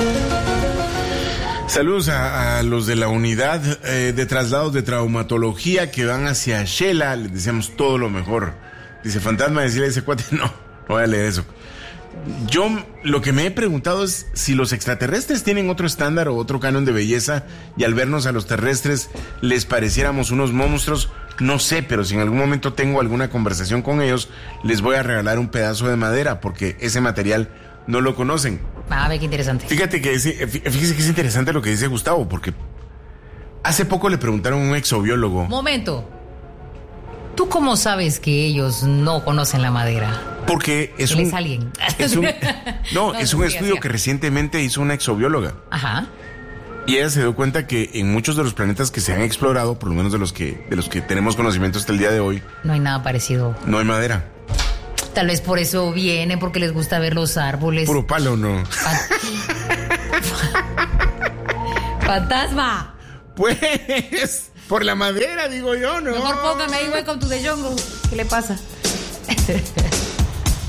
Saludos a los de la unidad de traslados de traumatología que van hacia Shela. Les deseamos todo lo mejor. Dice Fantasma, decirle a ese cuate, no voy a leer eso. Yo lo que me he preguntado es si los extraterrestres tienen otro estándar o otro canon de belleza y al vernos a los terrestres les pareciéramos unos monstruos. No sé, pero si en algún momento tengo alguna conversación con ellos, les voy a regalar un pedazo de madera porque ese material no lo conocen. Ah, ve qué interesante. Fíjese que es interesante lo que dice Gustavo, porque hace poco le preguntaron a un exobiólogo. Momento. ¿Tú cómo sabes que ellos no conocen la madera? Porque es un estudio que recientemente hizo una exobióloga. Ajá. Y ella se dio cuenta que en muchos de los planetas que se han explorado, por lo menos de los que tenemos conocimiento hasta el día de hoy, no hay nada parecido. No hay madera. Tal vez por eso vienen, porque les gusta ver los árboles. Puro palo, ¿no? ¡Fantasma! Pues, por la madera, digo yo, ¿no? Mejor póngame ahí Welcome to the Jungle. ¿Qué le pasa?